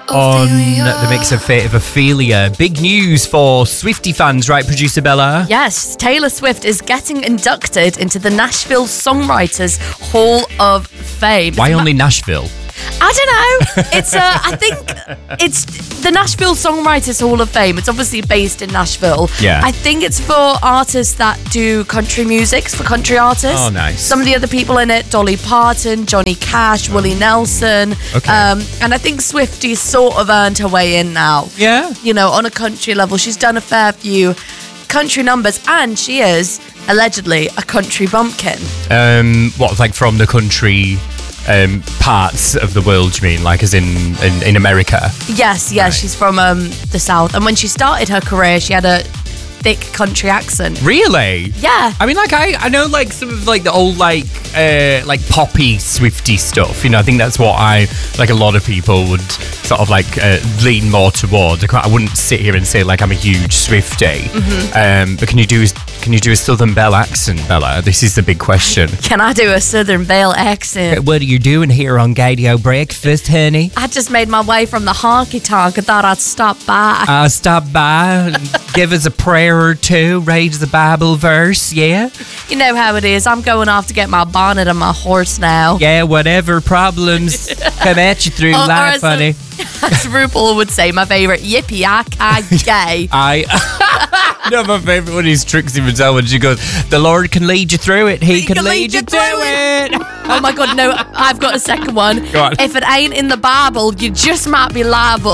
on the mix of Fate of Ophelia. Big news for Swiftie fans, right, producer Bella? Yes, Taylor Swift is getting inducted into the Nashville Songwriters Hall of Fame. Why only Nashville? I don't know. I think it's the Nashville Songwriters Hall of Fame. It's obviously based in Nashville. Yeah. I think it's for artists that do country music, for country artists. Oh, nice. Some of the other people in it, Dolly Parton, Johnny Cash, Willie Nelson. Okay. And I think Swiftie sort of earned her way in now. Yeah. You know, on a country level. She's done a fair few country numbers, and she is allegedly a country bumpkin. What, like from the country parts of the world, you mean? Like as in America? Yes, Right. she's from the South. And when she started her career, she had a thick country accent. Really? Yeah. I mean, like, I know, like, some of, like, the old, like poppy Swiftie stuff. You know, I think that's what a lot of people would sort of, like, lean more towards. I wouldn't sit here and say, like, I'm a huge Swiftie. Mm-hmm. But can you do a Southern Belle accent, Bella? This is the big question. Can I do a Southern Belle accent? What are you doing here on Gadio Breakfast, honey? I just made my way from the honky tonk. I thought I'd stop by. Stop by, give us a prayer or two, read the Bible verse, yeah? You know how it is. I'm going off to get my bonnet and my horse now. Yeah, whatever problems come at you through life, honey. As RuPaul would say, my favourite, yippee-yi-ki-yay. No, my favourite one is Trixie Mattel when she goes, the Lord can lead you through it. He can lead you through it. Oh my God, no, I've got a second one. Go on. If it ain't in the Bible, you just might be liable.